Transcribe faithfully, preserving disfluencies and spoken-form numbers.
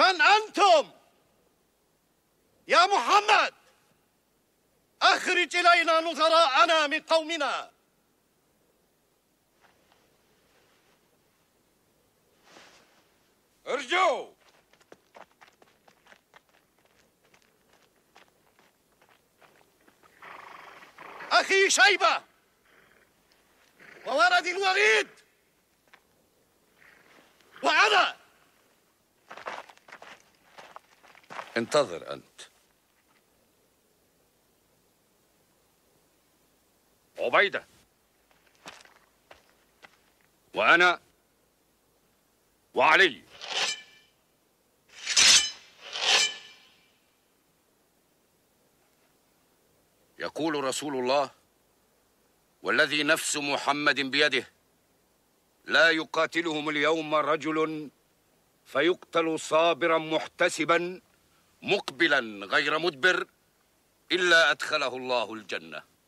من أنتم؟ يا محمد أخرج إلينا نظراءنا من قومنا. ارجعوا. أخي شيبة وولد الوليد وأنا. انتظر أنت. عبيدة وأنا وعلي. يقول رسول الله والذي نفس محمد بيده لا يقاتلهم اليوم رجل فيقتل صابرا محتسبا مقبلا غير مدبر إلا أدخله الله الجنة.